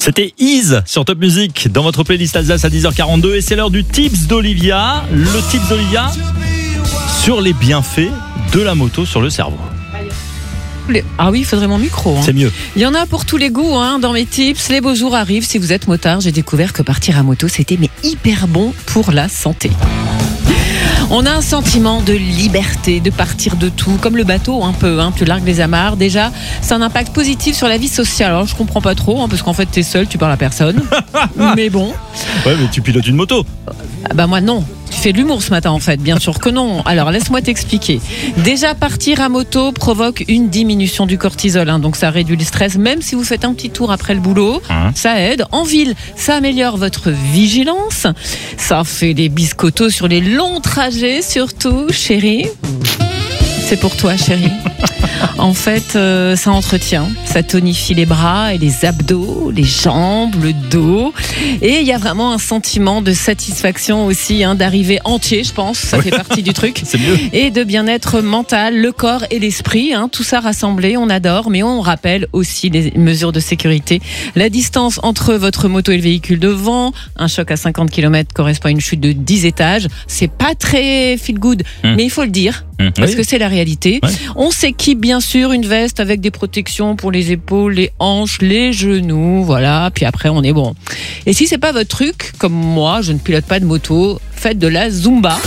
C'était Ease sur Top Music dans votre playlist Alsace à 10h42 et c'est l'heure du tips d'Olivia. Le tips d'Olivia sur les bienfaits de la moto sur le cerveau. Ah oui, il faudrait mon micro. C'est mieux. Il y en a pour tous les goûts dans mes tips. Les beaux jours arrivent. Si vous êtes motard, j'ai découvert que partir à moto, c'était hyper bon pour la santé. On a un sentiment de liberté, de partir de tout, comme le bateau un peu, tu largues les amarres. Déjà, c'est un impact positif sur la vie sociale. Alors je comprends pas trop, parce qu'en fait t'es seul, tu parles à personne. Mais bon. Ouais, mais tu pilotes une moto. Bah moi non. Tu fais de l'humour ce matin en fait, bien sûr que non. Alors laisse-moi t'expliquer. Déjà partir à moto provoque une diminution du cortisol, donc ça réduit le stress, même si vous faites un petit tour après le boulot, ça aide. En ville, ça améliore votre vigilance, ça fait des biscottos sur les longs trajets surtout, chérie. C'est pour toi chérie. En fait, ça entretient, ça tonifie les bras et les abdos, les jambes, le dos. Et il y a vraiment un sentiment de satisfaction aussi, d'arriver entier, je pense. Ça fait partie du truc. C'est mieux. Et de bien-être mental, le corps et l'esprit. Tout ça rassemblé, on adore. Mais on rappelle aussi les mesures de sécurité. La distance entre votre moto et le véhicule devant. Un choc à 50 km correspond à une chute de 10 étages. C'est pas très feel good, mais il faut le dire. Parce que c'est la réalité. Ouais. On s'équipe bien sûr une veste avec des protections pour les épaules, les hanches, les genoux, voilà. Puis après on est bon. Et si c'est pas votre truc, comme moi, je ne pilote pas de moto, faites de la Zumba.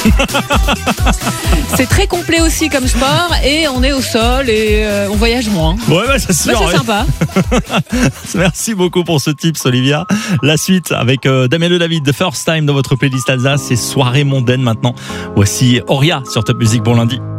C'est très complet aussi comme sport et on est au sol et on voyage moins. Ouais, c'est sûr. C'est sympa. Merci beaucoup pour ce tips, Olivia. La suite avec Damien Le David, The First Time dans votre playlist Alsace. C'est soirée mondaine maintenant. Voici Oria sur Top Music. Bon lundi.